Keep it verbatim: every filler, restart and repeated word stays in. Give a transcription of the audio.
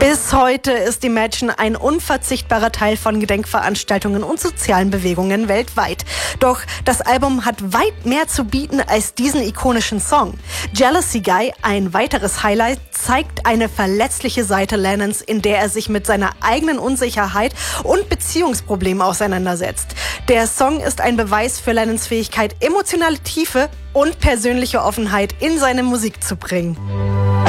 Bis heute ist Imagine ein unverzichtbarer Teil von Gedenkveranstaltungen und sozialen Bewegungen weltweit. Doch das Album hat weit mehr zu bieten als diesen ikonischen Song. Jealousy Guy, ein weiteres Highlight, zeigt eine verletzliche Seite Lennons, in der er sich mit seiner eigenen Unsicherheit und Beziehungsproblemen auseinandersetzt. Der Song ist ein Beweis für Lennons Fähigkeit, emotionale Tiefe und persönliche Offenheit in seine Musik zu bringen.